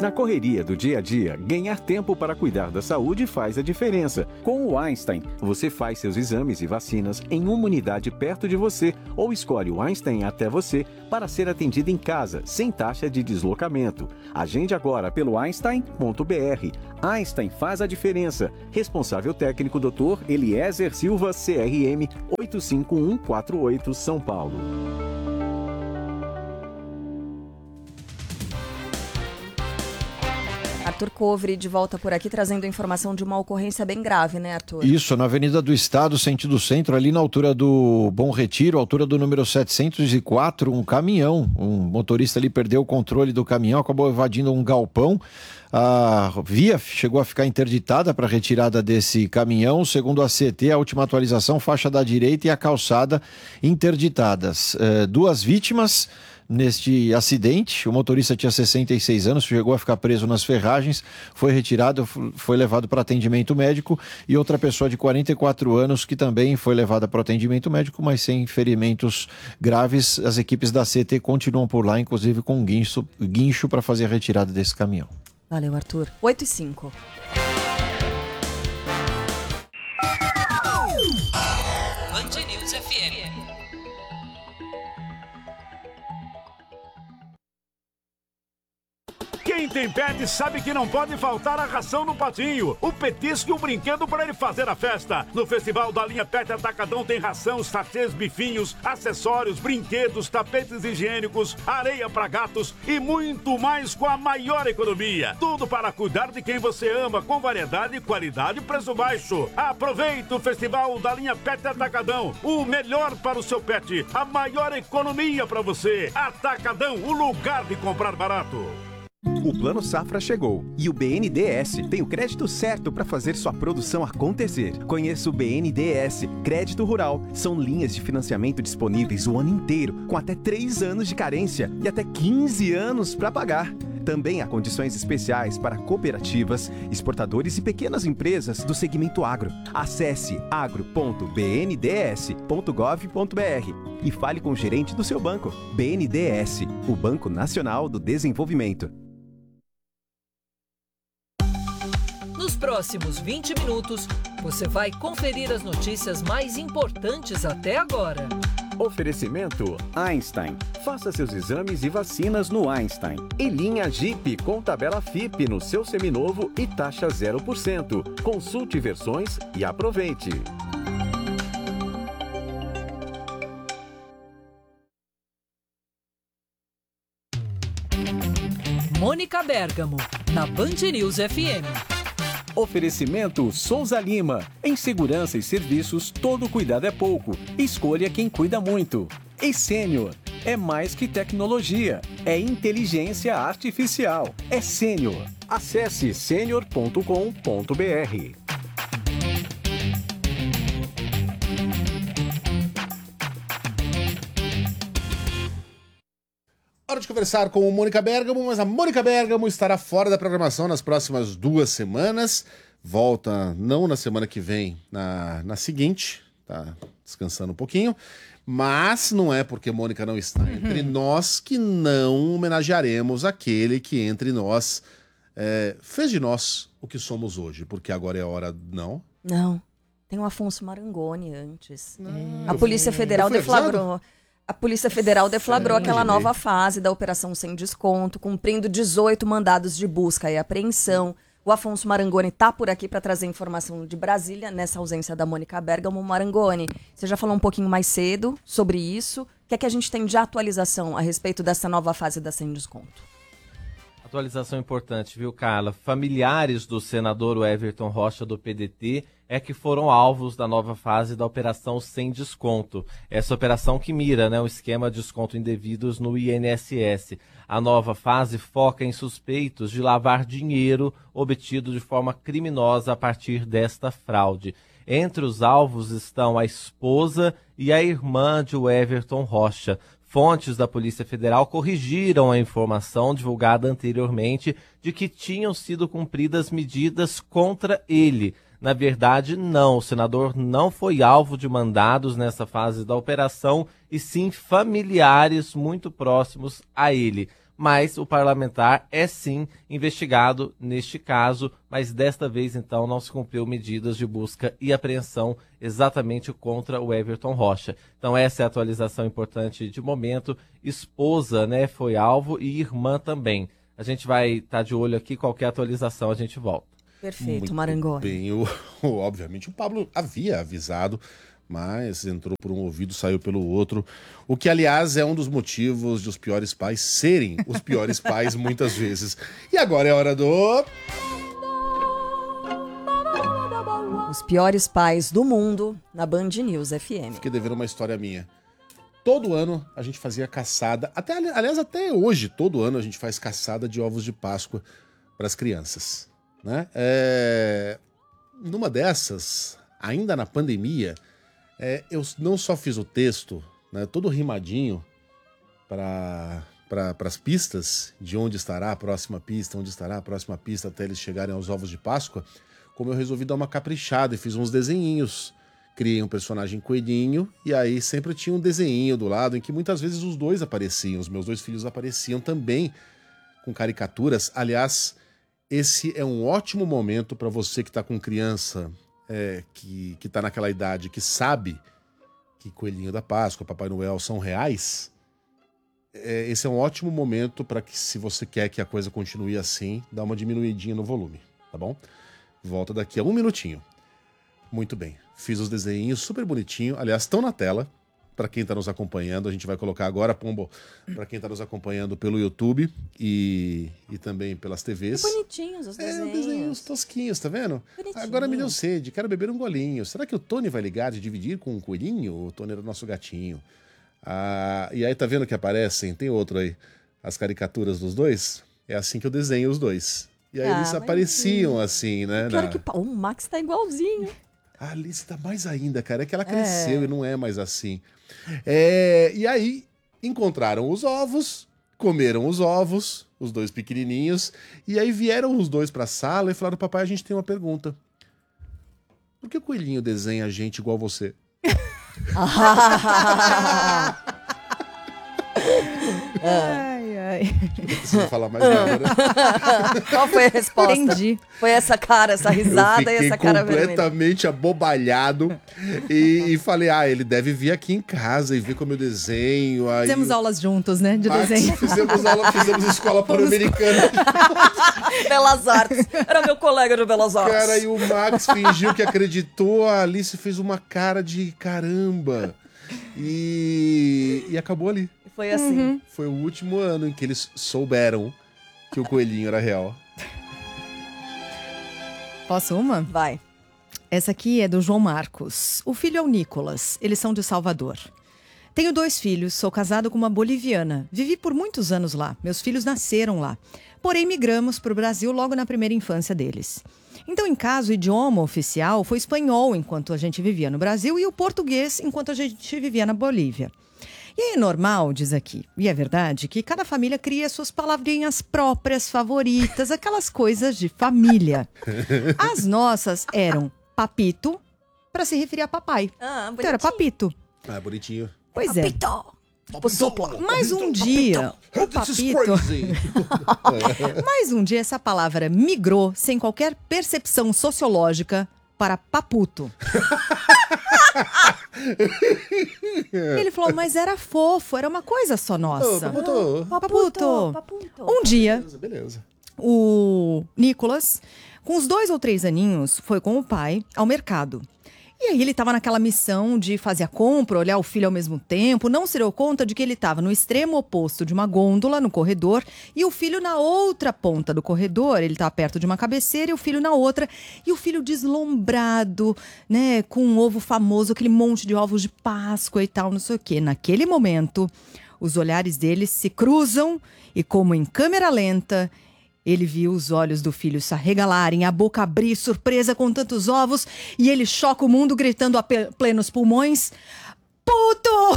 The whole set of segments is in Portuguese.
Na correria do dia a dia, ganhar tempo para cuidar da saúde faz a diferença. Com o Einstein, você faz seus exames e vacinas em uma unidade perto de você ou escolhe o Einstein até você para ser atendido em casa, sem taxa de deslocamento. Agende agora pelo einstein.br. Einstein faz a diferença. Responsável técnico Dr. Eliezer Silva, CRM 85148, São Paulo. Arthur Covre de volta por aqui trazendo informação de uma ocorrência bem grave, né, Arthur? Isso, na Avenida do Estado, sentido centro, ali na altura do Bom Retiro, altura do número 704, um caminhão, um motorista ali perdeu o controle do caminhão, acabou evadindo um galpão. A via chegou a ficar interditada para a retirada desse caminhão. Segundo a CT, a última atualização, faixa da direita e a calçada interditadas. 2 vítimas neste acidente. O motorista tinha 66 anos, chegou a ficar preso nas ferragens, foi retirado, foi levado para atendimento médico, e outra pessoa de 44 anos que também foi levada para atendimento médico, mas sem ferimentos graves. As equipes da CT continuam por lá, inclusive com um guincho para fazer a retirada desse caminhão. Valeu, Arthur. 8h05. Band News FM. Quem tem pet sabe que não pode faltar a ração no patinho, o petisco e o brinquedo para ele fazer a festa. No Festival da Linha Pet Atacadão tem ração, sachês, bifinhos, acessórios, brinquedos, tapetes higiênicos, areia para gatos e muito mais com a maior economia. Tudo para cuidar de quem você ama, com variedade, qualidade e preço baixo. Aproveite o Festival da Linha Pet Atacadão, o melhor para o seu pet, a maior economia para você. Atacadão, o lugar de comprar barato. O Plano Safra chegou e o BNDES tem o crédito certo para fazer sua produção acontecer. Conheça o BNDES Crédito Rural. São linhas de financiamento disponíveis o ano inteiro, com até 3 anos de carência e até 15 anos para pagar. Também há condições especiais para cooperativas, exportadores e pequenas empresas do segmento agro. Acesse agro.bnds.gov.br e fale com o gerente do seu banco. BNDES, o Banco Nacional do Desenvolvimento. Nos próximos 20 minutos, você vai conferir as notícias mais importantes até agora. Oferecimento Einstein. Faça seus exames e vacinas no Einstein. E linha Jeep com tabela FIP no seu seminovo e taxa 0%. Consulte versões e aproveite. Mônica Bergamo, na Band News FM. Oferecimento Souza Lima. Em segurança e serviços, todo cuidado é pouco. Escolha quem cuida muito. E Sênior. É mais que tecnologia. É inteligência artificial. É Sênior. Acesse senior.com.br. Hora de conversar com o Mônica Bergamo, mas a Mônica Bergamo estará fora da programação nas próximas 2 semanas. Volta não na semana que vem, na seguinte, tá descansando um pouquinho. Mas não é porque Mônica não está entre nós que não homenagearemos aquele que entre nós fez de nós o que somos hoje. Porque agora é a hora, não? Não, tem o Afonso Marangoni antes. A Polícia Federal deflagrou... A Polícia Federal deflagrou aquela nova fase da Operação Sem Desconto, cumprindo 18 mandados de busca e apreensão. O Afonso Marangoni está por aqui para trazer informação de Brasília, nessa ausência da Mônica Bergamo. Marangoni, você já falou um pouquinho mais cedo sobre isso. O que é que a gente tem de atualização a respeito dessa nova fase da Sem Desconto? Atualização importante, viu, Carla? Familiares do senador Everton Rocha, do PDT, que foram alvos da nova fase da Operação Sem Desconto. Essa operação que mira, o esquema de desconto indevidos no INSS. A nova fase foca em suspeitos de lavar dinheiro obtido de forma criminosa a partir desta fraude. Entre os alvos estão a esposa e a irmã de Everton Rocha. Fontes da Polícia Federal corrigiram a informação divulgada anteriormente de que tinham sido cumpridas medidas contra ele. Na verdade, não. O senador não foi alvo de mandados nessa fase da operação, e sim familiares muito próximos a ele. mas o parlamentar é sim investigado neste caso, mas desta vez então não se cumpriu medidas de busca e apreensão exatamente contra o Everton Rocha. Então essa é a atualização importante de momento. Esposa, né, foi alvo e irmã também. A gente vai estar de olho aqui, qualquer atualização a gente volta. Perfeito, Muito Marangoni. bem, obviamente o Pablo havia avisado, mas entrou por um ouvido, saiu pelo outro. O que, aliás, é um dos motivos de os piores pais serem os piores pais muitas vezes. E agora é hora do... Os piores pais do mundo na Band News FM. Fiquei devendo uma história minha. Todo ano a gente fazia caçada, aliás, até hoje, todo ano a gente faz caçada de ovos de Páscoa para as crianças, né? Numa dessas, ainda na pandemia, eu não só fiz o texto, né, todo rimadinho para as pistas, de onde estará a próxima pista, até eles chegarem aos ovos de Páscoa, como eu resolvi dar uma caprichada e fiz uns desenhinhos. Criei um personagem coelhinho e aí sempre tinha um desenhinho do lado em que muitas vezes os dois apareciam, os meus 2 filhos apareciam também com caricaturas. Aliás, esse é um ótimo momento para você que está com criança que está naquela idade, que sabe que Coelhinho da Páscoa, Papai Noel são reais. Esse é um ótimo momento para que, se você quer que a coisa continue assim, dá uma diminuidinha no volume, tá bom? Volta daqui a 1 minutinho. Muito bem. Fiz os desenhos super bonitinho. Aliás, estão na tela. Para quem está nos acompanhando, a gente vai colocar agora, Pombo, para quem está nos acompanhando pelo YouTube e também pelas TVs. Que bonitinhos os desenhos. Desenhos tosquinhos, tá vendo? Bonitinho. Agora me deu sede, quero beber um golinho. Será que o Tony vai ligar de dividir com um coelhinho? O Tony era nosso gatinho. E aí, tá vendo que aparecem? Tem outro aí. As caricaturas dos dois. É assim que eu desenho os dois. E aí eles apareciam assim, né? Pior que o Max tá igualzinho. A Alice tá mais ainda, cara. É que ela cresceu e não é mais assim. E aí, encontraram os ovos, comeram os ovos, os 2 pequenininhos, e aí vieram os 2 pra sala e falaram: papai, a gente tem uma pergunta. Por que o coelhinho desenha a gente igual você? Não precisa falar mais nada, né? Qual foi a resposta? Entendi. Foi essa cara, essa risada e essa cara vermelha. Completamente abobalhado e falei, ele deve vir aqui em casa e ver como eu desenho. Aí Fizemos aulas juntos, né, de desenho. Fizemos escola pan-americana. Belas Artes. Era meu colega de Belas Artes. Cara, e o Max fingiu que acreditou, a Alice fez uma cara de caramba. E acabou ali. Foi assim. Foi o último ano em que eles souberam que o coelhinho era real. Posso uma? Vai. Essa aqui é do João Marcos. O filho é o Nicolas. Eles são de Salvador. Tenho 2 filhos, sou casado com uma boliviana. Vivi por muitos anos lá. Meus filhos nasceram lá. Porém, migramos para o Brasil logo na primeira infância deles. Então, em casa, o idioma oficial foi espanhol enquanto a gente vivia no Brasil e o português enquanto a gente vivia na Bolívia. E é normal, diz aqui, e é verdade, que cada família cria suas palavrinhas próprias, favoritas, aquelas coisas de família. As nossas eram papito, para se referir a papai. Então era papito. Bonitinho. Pois Papito. Tipo sopla. Mas um dia, o papito... Mas um dia essa palavra migrou, sem qualquer percepção sociológica, para paputo. Ele falou, mas era fofo, era uma coisa só nossa. Paputo. Um dia, Beleza. o Nicolas, com uns 2 ou 3 aninhos, foi com o pai ao mercado. E aí ele estava naquela missão de fazer a compra, olhar o filho ao mesmo tempo, não se deu conta de que ele estava no extremo oposto de uma gôndola, no corredor, e o filho na outra ponta do corredor, ele estava perto de uma cabeceira e o filho na outra, e o filho deslumbrado, né, com um ovo famoso, aquele monte de ovos de Páscoa e tal, não sei o quê. Naquele momento, os olhares deles se cruzam e, como em câmera lenta, ele viu os olhos do filho se arregalarem, a boca abrir, surpresa com tantos ovos, e ele choca o mundo gritando a plenos pulmões: puto!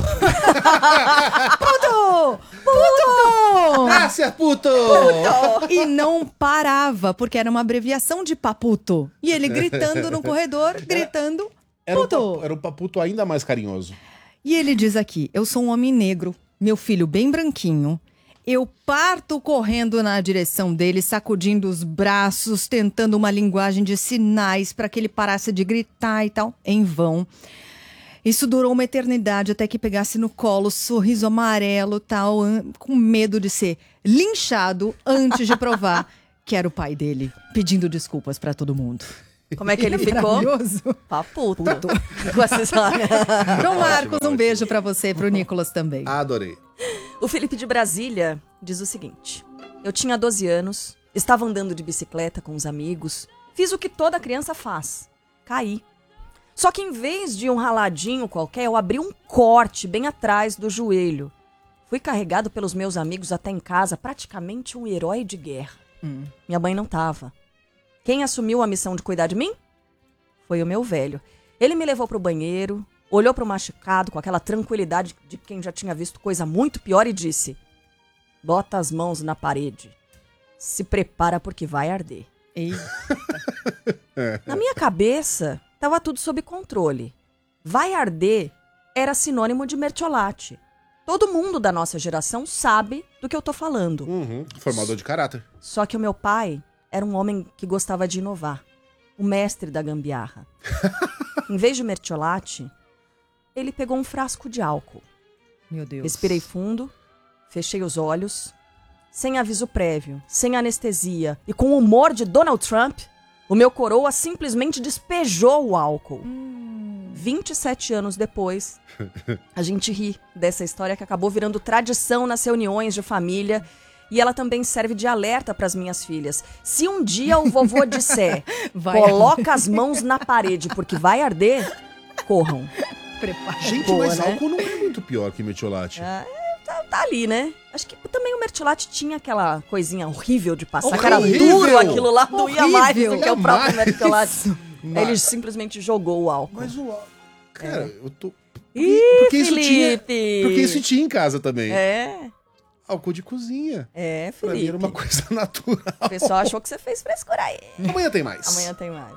Puto! Puto! Graças, puto! E não parava, porque era uma abreviação de paputo. E ele gritando no corredor, gritando puto! Era um paputo ainda mais carinhoso. E ele diz aqui: eu sou um homem negro, meu filho bem branquinho. Eu parto correndo na direção dele, sacudindo os braços, tentando uma linguagem de sinais para que ele parasse de gritar e tal. Em vão. Isso durou uma eternidade até que pegasse no colo, sorriso amarelo, tal, com medo de ser linchado antes de provar que era o pai dele, pedindo desculpas para todo mundo. Como é que ele ficou? Paputo. Com essa história. Então, Marcos, um beijo para você e pro Nicolas também. Adorei. O Felipe de Brasília diz o seguinte: eu tinha 12 anos, estava andando de bicicleta com os amigos, fiz o que toda criança faz, caí. Só que em vez de um raladinho qualquer, eu abri um corte bem atrás do joelho. Fui carregado pelos meus amigos até em casa, praticamente um herói de guerra. Minha mãe não tava. Quem assumiu a missão de cuidar de mim? Foi o meu velho. Ele me levou pro banheiro, olhou pro machucado com aquela tranquilidade de quem já tinha visto coisa muito pior e disse: bota as mãos na parede. Se prepara porque vai arder. Na minha cabeça, tava tudo sob controle. Vai arder era sinônimo de mertiolate. Todo mundo da nossa geração sabe do que eu tô falando. Formador de caráter. Só que o meu pai era um homem que gostava de inovar. O mestre da gambiarra. Em vez de mertiolate, ele pegou um frasco de álcool. Meu Deus. Respirei fundo, fechei os olhos. Sem aviso prévio, sem anestesia e com o humor de Donald Trump, o meu coroa simplesmente despejou o álcool. 27 anos depois, a gente ri dessa história que acabou virando tradição nas reuniões de família. E ela também serve de alerta para as minhas filhas. Se um dia o vovô disser, coloca as mãos na parede porque vai arder, corram. Prepara. Gente, Boa, mas né? álcool não é muito pior que metiolate. Tá ali, né? Acho que também o mertiolate tinha aquela coisinha horrível de passar. Que Horrível! era duro aquilo lá, doía mais do que o próprio Jamais. mertiolate. Ele simplesmente jogou o álcool. Mas o álcool... Cara, eu tô... Ih, porque isso tinha... Felipe! Porque isso tinha em casa também. É, Álcool de cozinha. Pra mim Felipe. era uma coisa natural. O pessoal achou que você fez frescura aí. Amanhã tem mais. Amanhã tem mais.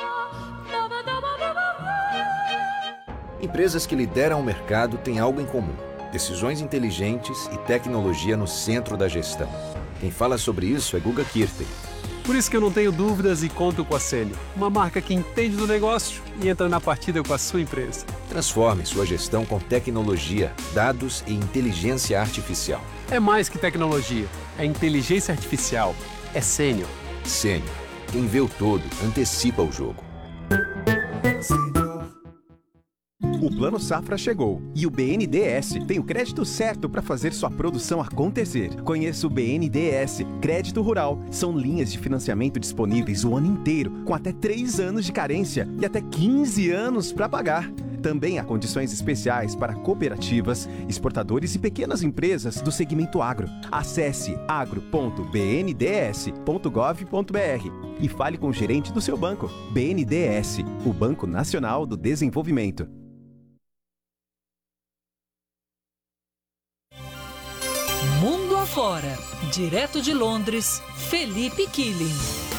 Empresas que lideram o mercado têm algo em comum: decisões inteligentes e tecnologia no centro da gestão. Quem fala sobre isso é Guga Kirten. Por isso que eu não tenho dúvidas e conto com a Sênio, uma marca que entende do negócio e entra na partida com a sua empresa. Transforme sua gestão com tecnologia, dados e inteligência artificial. É mais que tecnologia, é inteligência artificial, é Sênio. Sênio. Quem vê o todo, antecipa o jogo. O Plano Safra chegou e o BNDES tem o crédito certo para fazer sua produção acontecer. Conheça o BNDES Crédito Rural. São linhas de financiamento disponíveis o ano inteiro, com até 3 anos de carência e até 15 anos para pagar. Também há condições especiais para cooperativas, exportadores e pequenas empresas do segmento agro. Acesse agro.bnds.gov.br e fale com o gerente do seu banco. BNDES, o Banco Nacional do Desenvolvimento. Mundo afora, direto de Londres, Felipe Killing.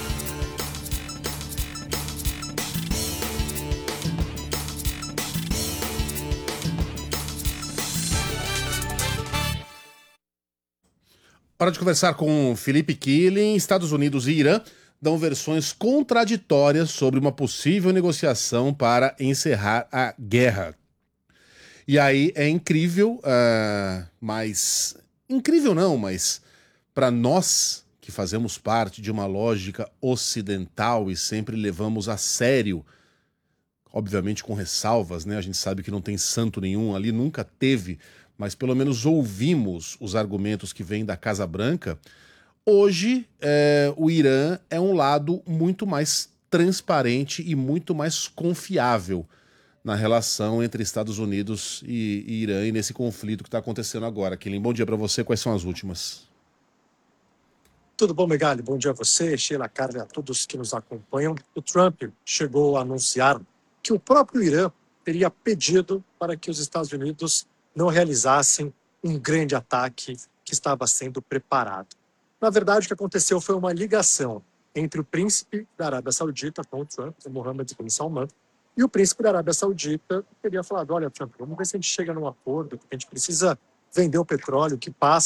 Hora de conversar com Felipe Killing. Estados Unidos e Irã dão versões contraditórias sobre uma possível negociação para encerrar a guerra. E aí é incrível, mas... Incrível não, mas para nós que fazemos parte de uma lógica ocidental e sempre levamos a sério, obviamente com ressalvas, né? A gente sabe que não tem santo nenhum ali, nunca teve, mas pelo menos ouvimos os argumentos que vêm da Casa Branca. Hoje, o Irã é um lado muito mais transparente e muito mais confiável na relação entre Estados Unidos e Irã e nesse conflito que está acontecendo agora. Killing, bom dia para você. Quais são as últimas? Tudo bom, Megali? Bom dia a você, Sheila, Carla e a todos que nos acompanham. O Trump chegou a anunciar que o próprio Irã teria pedido para que os Estados Unidos não realizassem um grande ataque que estava sendo preparado. Na verdade, o que aconteceu foi uma ligação entre o príncipe da Arábia Saudita com o Trump, o Mohammed bin Salman, e o príncipe da Arábia Saudita teria falado: olha, Trump, vamos ver se a gente chega num acordo, porque a gente precisa vender o petróleo que passa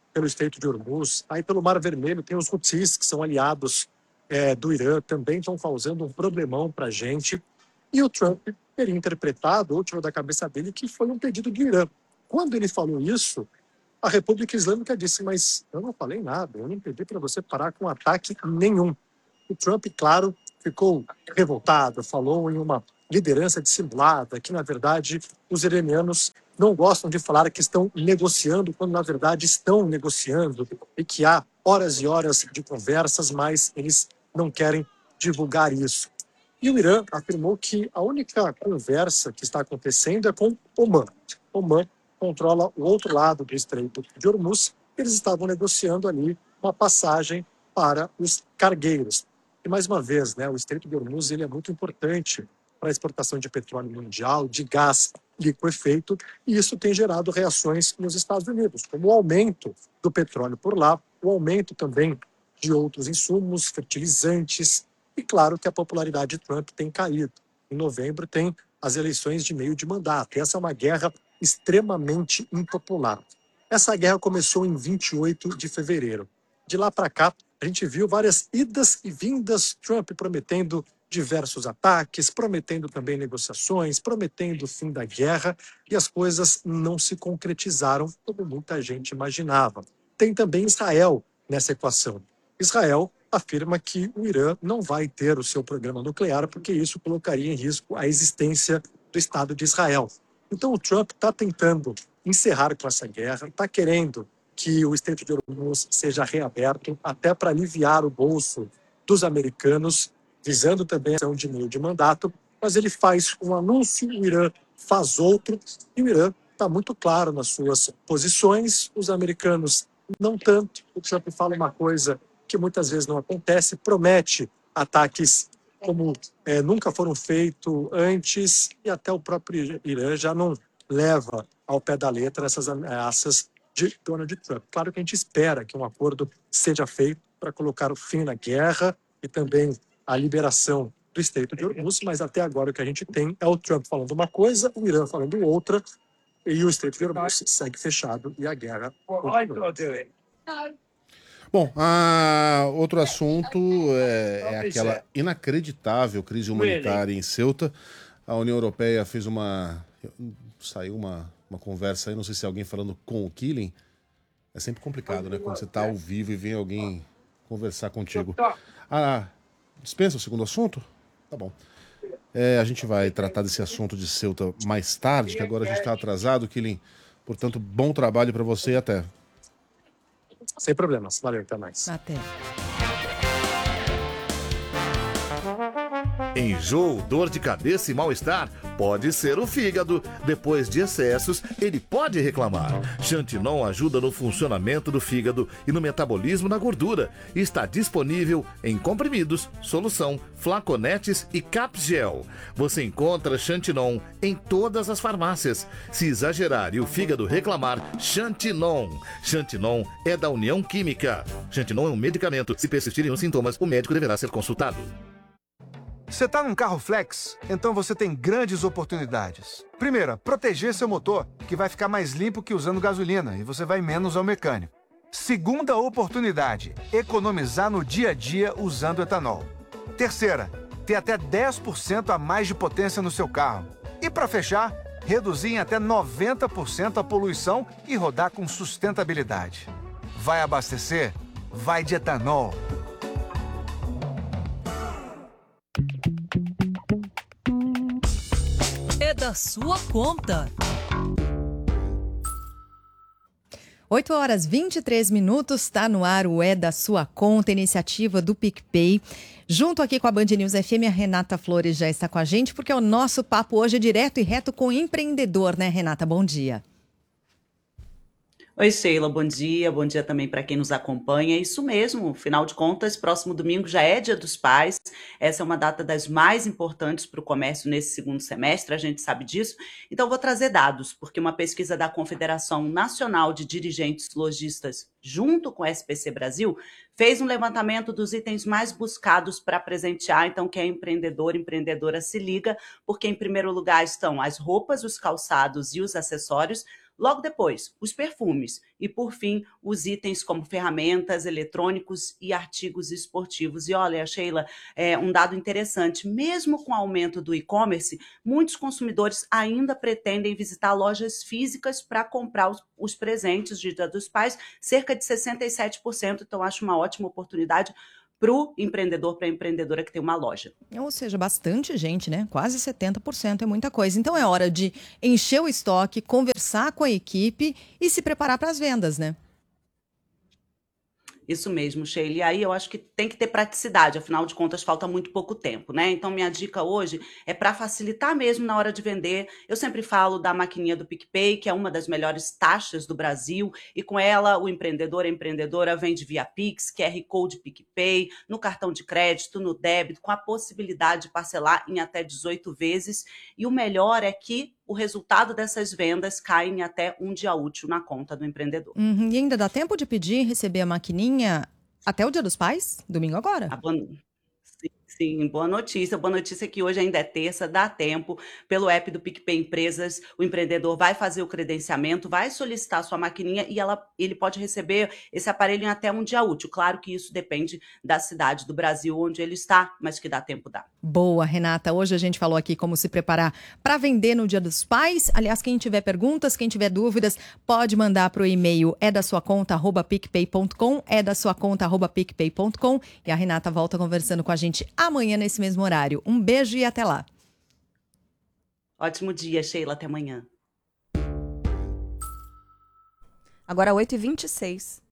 pelo Estreito de Hormuz. Aí pelo Mar Vermelho tem os Houthis, que são aliados do Irã, também estão causando um problemão para a gente. E o Trump teria interpretado, ou tirou da cabeça dele, que foi um pedido do Irã. Quando ele falou isso, a República Islâmica disse, mas eu não falei nada, eu não pedi para você parar com ataque nenhum. O Trump, claro, ficou revoltado, falou em uma liderança dissimulada, que, na verdade, os iranianos não gostam de falar que estão negociando, quando, na verdade, estão negociando, e que há horas e horas de conversas, mas eles não querem divulgar isso. E o Irã afirmou que a única conversa que está acontecendo é com Omã. Omã controla o outro lado do Estreito de Hormuz. Eles estavam negociando ali uma passagem para os cargueiros. E, mais uma vez, o Estreito de Hormuz ele é muito importante para a exportação de petróleo mundial, de gás liquefeito, e isso tem gerado reações nos Estados Unidos, como o aumento do petróleo por lá, o aumento também de outros insumos, fertilizantes, e claro que a popularidade de Trump tem caído. Em novembro tem as eleições de meio de mandato. Essa é uma guerra extremamente impopular. Essa guerra começou em 28 de fevereiro. De lá para cá, a gente viu várias idas e vindas, Trump prometendo diversos ataques, prometendo também negociações, prometendo o fim da guerra, e as coisas não se concretizaram como muita gente imaginava. Tem também Israel nessa equação. Israel afirma que o Irã não vai ter o seu programa nuclear porque isso colocaria em risco a existência do Estado de Israel. Então o Trump está tentando encerrar com essa guerra, está querendo que o Estreito de Hormuz seja reaberto até para aliviar o bolso dos americanos, visando também a de meio de mandato, mas ele faz um anúncio, o Irã faz outro, e o Irã está muito claro nas suas posições, os americanos não tanto. O Trump fala uma coisa que muitas vezes não acontece, promete ataques como nunca foram feitos antes, e até o próprio Irã já não leva ao pé da letra essas ameaças de Donald Trump. Claro que a gente espera que um acordo seja feito para colocar o fim na guerra e também a liberação do Estreito de Hormuz, mas até agora o que a gente tem é o Trump falando uma coisa, o Irã falando outra, e o Estreito de Hormuz segue fechado e a guerra continua. Bom, outro assunto é aquela inacreditável crise humanitária em Ceuta. A União Europeia fez saiu uma conversa aí, não sei se é alguém falando com o Killing. É sempre complicado, né? Quando você está ao vivo e vem alguém conversar contigo. Dispensa o segundo assunto? Tá bom. A gente vai tratar desse assunto de Ceuta mais tarde, que agora a gente está atrasado, Killing. Portanto, bom trabalho para você e até. Sem problemas. Valeu, até mais. Até. Enjoo, dor de cabeça e mal-estar pode ser o fígado. Depois de excessos, ele pode reclamar. Xantinon ajuda no funcionamento do fígado e no metabolismo da gordura. Está disponível em comprimidos, solução, flaconetes e capgel. Você encontra Xantinon em todas as farmácias. Se exagerar e o fígado reclamar, Xantinon. Xantinon é da União Química. Xantinon é um medicamento. Se persistirem os sintomas, o médico deverá ser consultado. Você está num carro flex? Então você tem grandes oportunidades. Primeira, proteger seu motor, que vai ficar mais limpo que usando gasolina e você vai menos ao mecânico. Segunda oportunidade, economizar no dia a dia usando etanol. Terceira, ter até 10% a mais de potência no seu carro. E para fechar, reduzir em até 90% a poluição e rodar com sustentabilidade. Vai abastecer? Vai de etanol. É da sua conta. 8h23, está no ar o É da Sua Conta, iniciativa do PicPay. Junto aqui com a Band News FM, a Renata Flores já está com a gente, porque o nosso papo hoje é direto e reto com o empreendedor, né, Renata? Bom dia. Oi, Sheila, bom dia também para quem nos acompanha. É isso mesmo, afinal de contas, próximo domingo já é Dia dos Pais. Essa é uma data das mais importantes para o comércio nesse segundo semestre, a gente sabe disso. Então, vou trazer dados, porque uma pesquisa da Confederação Nacional de Dirigentes Lojistas, junto com a SPC Brasil, fez um levantamento dos itens mais buscados para presentear. Então, quem é empreendedor, empreendedora, se liga, porque em primeiro lugar estão as roupas, os calçados e os acessórios. Logo depois, os perfumes. E, por fim, os itens como ferramentas, eletrônicos e artigos esportivos. E olha, Sheila, um dado interessante. Mesmo com o aumento do e-commerce, muitos consumidores ainda pretendem visitar lojas físicas para comprar os presentes de Dia dos Pais, cerca de 67%. Então, acho uma ótima oportunidade para o empreendedor, para a empreendedora que tem uma loja. Ou seja, bastante gente, né? Quase 70% é muita coisa. Então é hora de encher o estoque, conversar com a equipe e se preparar para as vendas, né? Isso mesmo, Sheila. E aí eu acho que tem que ter praticidade, afinal de contas falta muito pouco tempo, né? Então minha dica hoje é para facilitar mesmo na hora de vender. Eu sempre falo da maquininha do PicPay, que é uma das melhores taxas do Brasil, e com ela o empreendedor, a empreendedora vende via Pix, QR Code PicPay, no cartão de crédito, no débito, com a possibilidade de parcelar em até 18 vezes. E o melhor é que o resultado dessas vendas cai em até um dia útil na conta do empreendedor. E ainda dá tempo de pedir e receber a maquininha até o Dia dos Pais? Domingo agora. Sim, boa notícia. Boa notícia é que hoje ainda é terça, dá tempo. Pelo app do PicPay Empresas, o empreendedor vai fazer o credenciamento, vai solicitar a sua maquininha e ele pode receber esse aparelho em até um dia útil. Claro que isso depende da cidade do Brasil onde ele está, mas que dá tempo, dá. Boa, Renata. Hoje a gente falou aqui como se preparar para vender no Dia dos Pais. Aliás, quem tiver perguntas, quem tiver dúvidas, pode mandar para o e-mail edasuaconta@picpay.com, edasuaconta@picpay.com, e a Renata volta conversando com a gente amanhã nesse mesmo horário. Um beijo e até lá. Ótimo dia, Sheila. Até amanhã. Agora 8h26.